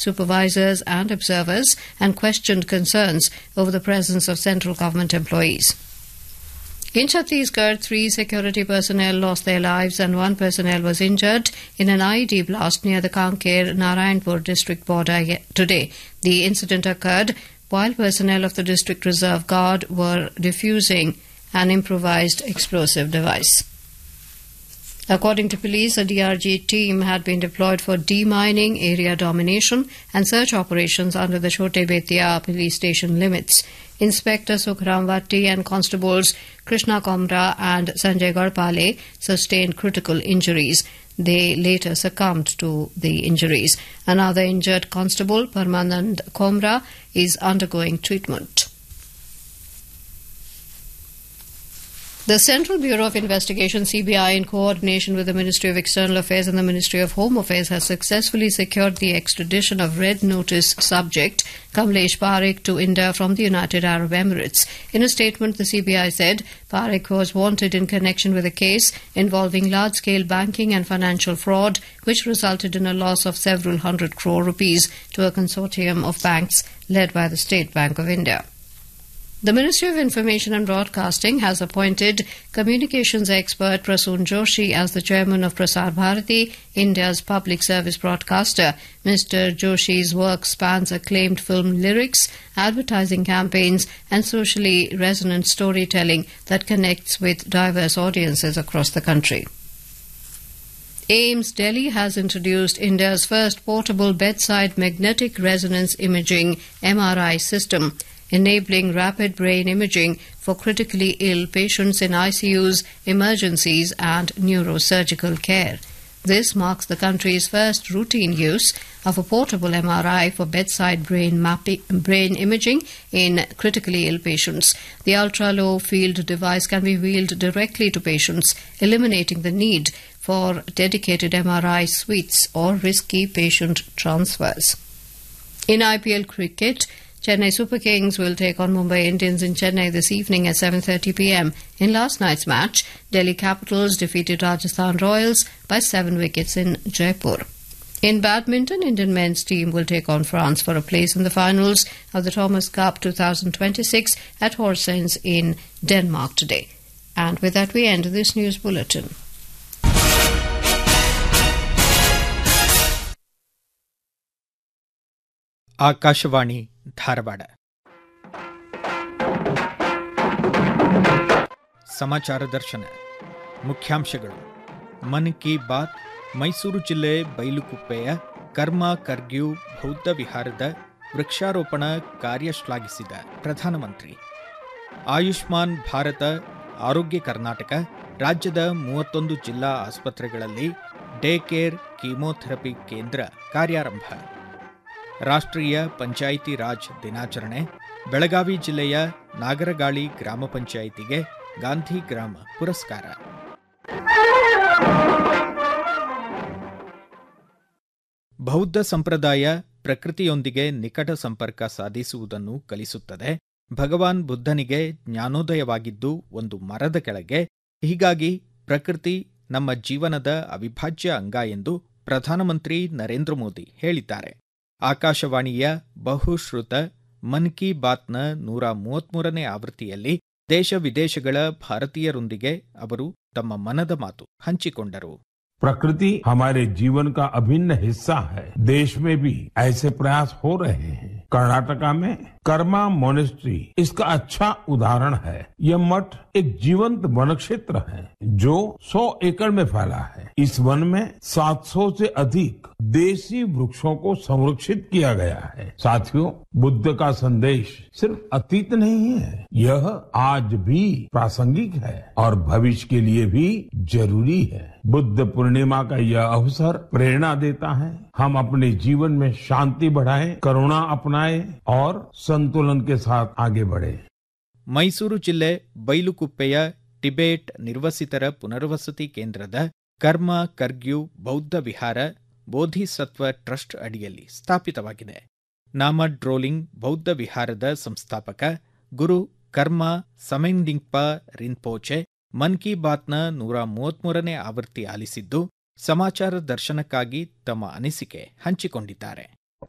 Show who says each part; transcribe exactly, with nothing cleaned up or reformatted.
Speaker 1: supervisors and observers and questioned concerns over the presence of central government employees. In Chhattisgarh, three security personnel lost their lives and one personnel was injured in an I E D blast near the Kanker-Narayanpur district border today. The incident occurred while personnel of the District Reserve Guard were defusing an improvised explosive device. According to police, a D R G team had been deployed for demining, area domination and search operations under the Chote Betia police station limits. Inspector Sukhram Vatti and constables Krishna Komra and Sanjay Garpale sustained critical injuries. They later succumbed to the injuries. Another injured constable, Parmanand Komra, is undergoing treatment. The Central Bureau of Investigation, C B I, in coordination with the Ministry of External Affairs and the Ministry of Home Affairs, has successfully secured the extradition of Red Notice subject Kamlesh Parekh to India from the United Arab Emirates. In a statement, the C B I said Parekh was wanted in connection with a case involving large-scale banking and financial fraud, which resulted in a loss of several hundred crore rupees to a consortium of banks led by the State Bank of India. The Ministry of Information and Broadcasting has appointed communications expert Prasoon Joshi as the chairman of Prasar Bharati, India's public service broadcaster. Mister Joshi's work spans acclaimed film lyrics, advertising campaigns, and socially resonant storytelling that connects with diverse audiences across the country. AIIMS Delhi has introduced India's first portable bedside magnetic resonance imaging M R I system, enabling rapid brain imaging for critically ill patients in I C Us, emergencies and neurosurgical care. This marks the country's first routine use of a portable M R I for bedside brain, mapping, brain imaging in critically ill patients. The ultra-low field device can be wheeled directly to patients, eliminating the need for dedicated M R I suites or risky patient transfers. In I P L cricket, Chennai Super Kings will take on Mumbai Indians in Chennai this evening at seven thirty p m. In last night's match, Delhi Capitals defeated Rajasthan Royals by seven wickets in Jaipur. In badminton, Indian men's team will take on France for a place in the finals of the Thomas Cup twenty twenty-six at Horsens in Denmark today. And with that, we end this news bulletin.
Speaker 2: Akashvani Dharwad. ಸಮಾಚಾರ ದರ್ಶನ. ಮುಖ್ಯಾಂಶಗಳು. ಮನ್ ಕಿ ಬಾತ್. ಮೈಸೂರು ಜಿಲ್ಲೆ ಬೈಲುಕುಪ್ಪೆಯ ಕರ್ಮ ಕರ್ಗ್ಯೂ ಬೌದ್ಧ ವಿಹಾರದ ವೃಕ್ಷಾರೋಪಣ ಕಾರ್ಯ ಶ್ಲಾಘಿಸಿದ ಪ್ರಧಾನಮಂತ್ರಿ. ಆಯುಷ್ಮಾನ್ ಭಾರತ ಆರೋಗ್ಯ ಕರ್ನಾಟಕ ರಾಜ್ಯದ ಮೂವತ್ತೊಂದು ಜಿಲ್ಲಾ ಆಸ್ಪತ್ರೆಗಳಲ್ಲಿ ಡೇ ಕೇರ್ ಕೀಮೋಥೆರಪಿ ಕೇಂದ್ರ ಕಾರ್ಯಾರಂಭ. ರಾಷ್ಟ್ರೀಯ ಪಂಚಾಯಿತಿ ರಾಜ್ ದಿನಾಚರಣೆ. ಬೆಳಗಾವಿ ಜಿಲ್ಲೆಯ ನಾಗರಗಾಳಿ ಗ್ರಾಮ ಪಂಚಾಯಿತಿಗೆ ಗಾಂಧಿ ಗ್ರಾಮ ಪುರಸ್ಕಾರ. ಬೌದ್ಧ ಸಂಪ್ರದಾಯ ಪ್ರಕೃತಿಯೊಂದಿಗೆ ನಿಕಟ ಸಂಪರ್ಕ ಸಾಧಿಸುವುದನ್ನು ಕಲಿಸುತ್ತದೆ. ಭಗವಾನ್ ಬುದ್ಧನಿಗೆ ಜ್ಞಾನೋದಯವಾಗಿದ್ದು ಒಂದು ಮರದ ಕೆಳಗೆ. ಹೀಗಾಗಿ ಪ್ರಕೃತಿ ನಮ್ಮ ಜೀವನದ ಅವಿಭಾಜ್ಯ ಅಂಗ ಎಂದು ಪ್ರಧಾನಮಂತ್ರಿ ನರೇಂದ್ರ ಮೋದಿ ಹೇಳಿದ್ದಾರೆ. ಆಕಾಶವಾಣಿಯ ಬಹುಶ್ರುತ ಮನ್ ಕಿ ಬಾತ್ನ ನೂರ ಮೂವತ್ಮೂರನೇ ಆವೃತ್ತಿಯಲ್ಲಿ ದೇಶ ವಿದೇಶಗಳ ಭಾರತೀಯರೊಂದಿಗೆ ಅವರು ತಮ್ಮ ಮನದ ಮಾತು ಹಂಚಿಕೊಂಡರು.
Speaker 3: प्रकृति हमारे जीवन का अभिन्न हिस्सा है. देश में भी ऐसे प्रयास हो रहे हैं. कर्नाटका में कर्मा मोनेस्ट्री इसका अच्छा उदाहरण है. यह मठ एक जीवंत वन क्षेत्र है जो सौ एकड़ में फैला है. इस वन में सात सौ से अधिक देसी वृक्षों को संरक्षित किया गया है. साथियों, बुद्ध का संदेश सिर्फ अतीत नहीं है, यह आज भी प्रासंगिक है और भविष्य के लिए भी जरूरी है. बुद्ध पूर्णिमा का यह अवसर प्रेरणा देता है. हम अपने जीवन में शांति बढ़ाएं, करुणा अपनाएं और संतुलन के साथ आगे बढ़े.
Speaker 2: ಮೈಸೂರು ಜಿಲ್ಲೆ ಬೈಲುಕುಪ್ಪೆಯ ಟಿಬೇಟ್ ನಿರ್ವಸಿತರ ಪುನರ್ವಸತಿ ಕೇಂದ್ರದ ಕರ್ಮ ಕರ್ಗ್ಯೂ ಬೌದ್ಧ ವಿಹಾರ ಬೋಧಿಸತ್ವ ಟ್ರಸ್ಟ್ ಅಡಿಯಲ್ಲಿ ಸ್ಥಾಪಿತವಾಗಿದೆ. ನಾಮಡ್ರೋಲಿಂಗ್ ಬೌದ್ಧ ವಿಹಾರದ ಸಂಸ್ಥಾಪಕ ಗುರು ಕರ್ಮ ಸಮೆಂಗ್ಡಿಂಗ್ಪಾ ರಿನ್ಪೋಚೆ ಮನ್ ಕಿ ಬಾತ್ನ ನೂರ ಮೂವತ್ಮೂರನೇ ಆವೃತ್ತಿ ಆಲಿಸಿದ್ದು ಸಮಾಚಾರ ದರ್ಶನಕ್ಕಾಗಿ ತಮ್ಮ ಅನಿಸಿಕೆ ಹಂಚಿಕೊಂಡಿದ್ದಾರೆ.